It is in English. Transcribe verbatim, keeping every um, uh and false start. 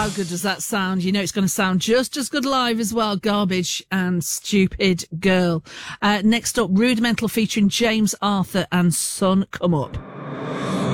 how good does that sound? You know it's going to sound just as good live as well. Garbage and Stupid Girl. Uh, next up, Rudimental featuring James Arthur and Sun Come Up.